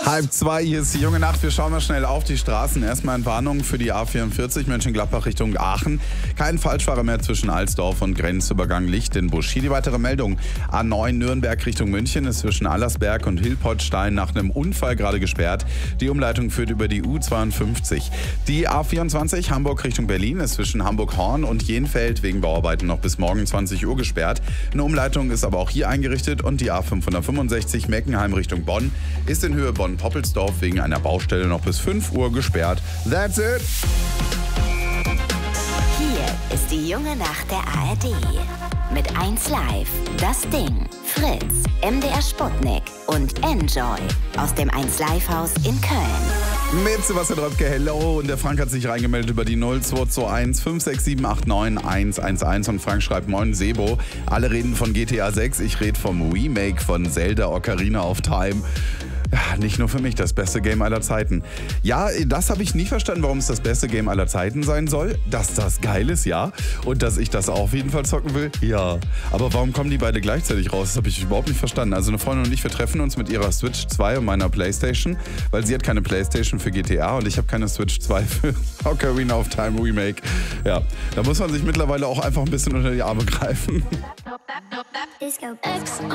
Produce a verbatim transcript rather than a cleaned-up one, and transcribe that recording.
Halb zwei, hier ist die junge Nacht. Wir schauen mal schnell auf die Straßen. Erstmal in Warnung für die A vierundvierzig Mönchengladbach Richtung Aachen. Kein Falschfahrer mehr zwischen Alsdorf und Grenzübergang Lichtenbusch. Hier die weitere Meldung. A neun Nürnberg Richtung München ist zwischen Allersberg und Hilpoldstein nach einem Unfall gerade gesperrt. Die Umleitung führt über die U zweiundfünfzig. Die A vierundzwanzig Hamburg Richtung Berlin ist zwischen Hamburg-Horn und Jenfeld wegen Bauarbeiten noch bis morgen zwanzig Uhr gesperrt. Eine Umleitung ist aber auch hier eingerichtet und die A fünfhundertfünfundsechzig Meckenheim Richtung Bonn ist in Höhe Bonn-Poppelsdorf wegen einer Baustelle noch bis fünf Uhr gesperrt. That's it! Hier ist die junge Nacht der A R D. Mit eins Live, Das Ding, Fritz, M D R Sputnik und Enjoy aus dem eins Live Haus in Köln. Mit Sebastian Röpke, hello. Und der Frank hat sich reingemeldet über die null zwei zwei eins fünf sechs sieben acht neun eins eins eins. Und Frank schreibt, moin Sebo. Alle reden von G T A sechs, ich rede vom Remake von Zelda Ocarina of Time. Ja, nicht nur für mich, das beste Game aller Zeiten. Ja, das habe ich nie verstanden, warum es das beste Game aller Zeiten sein soll. Dass das geil ist, ja. Und dass ich das auch auf jeden Fall zocken will, ja. Aber warum kommen die beide gleichzeitig raus? Das habe ich überhaupt nicht verstanden. Also eine Freundin und ich, wir treffen uns mit ihrer Switch zwei und meiner Playstation, weil sie hat keine Playstation für G T A und ich habe keine Switch zwei für Ocarina of Time Remake. Ja, da muss man sich mittlerweile auch einfach ein bisschen unter die Arme greifen. Disco X